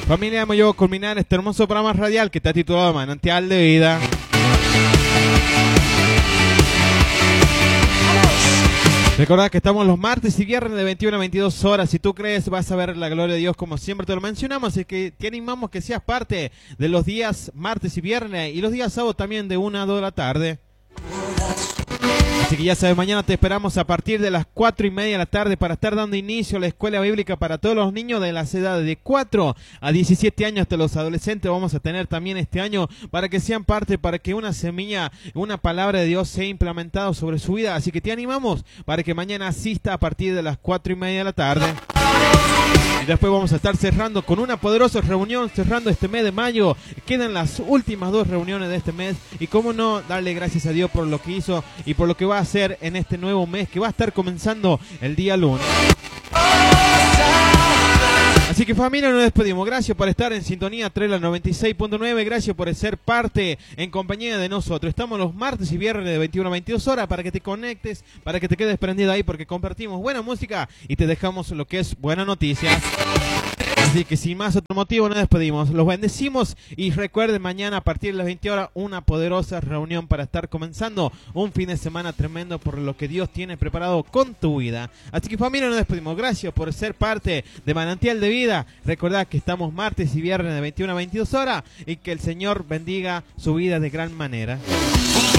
Familia, hemos llegado a culminar este hermoso programa radial que está titulado Manantial de Vida. Recordad que estamos los martes y viernes de 21 a 22 horas. Si tú crees, vas a ver la gloria de Dios como siempre te lo mencionamos. Así que te animamos que seas parte de los días martes y viernes y los días sábados también de 1 a 2 de la tarde. Así que ya sabes, mañana te esperamos a partir de las 4:30 de la tarde para estar dando inicio a la escuela bíblica para todos los niños de las edades de 4 a 17 años hasta los adolescentes. Vamos a tener también este año para que sean parte, para que una semilla, una palabra de Dios sea implementada sobre su vida. Así que te animamos para que mañana asista a partir de las 4:30 de la tarde. Y después vamos a estar cerrando con una poderosa reunión, cerrando este mes de mayo. Quedan las últimas 2 reuniones de este mes. Y cómo no darle gracias a Dios por lo que hizo y por lo que va a hacer en este nuevo mes que va a estar comenzando el día lunes. Así que familia, nos despedimos. Gracias por estar en sintonía Trela 96.9. Gracias por ser parte en compañía de nosotros. Estamos los martes y viernes de 21 a 22 horas para que te conectes, para que te quedes prendido ahí, porque compartimos buena música y te dejamos lo que es buena noticia. Así que sin más otro motivo nos despedimos, los bendecimos y recuerden mañana a partir de las 20 horas una poderosa reunión para estar comenzando un fin de semana tremendo por lo que Dios tiene preparado con tu vida. Así que familia, nos despedimos, gracias por ser parte de Manantial de Vida. Recordad que estamos martes y viernes de 21 a 22 horas y que el Señor bendiga su vida de gran manera.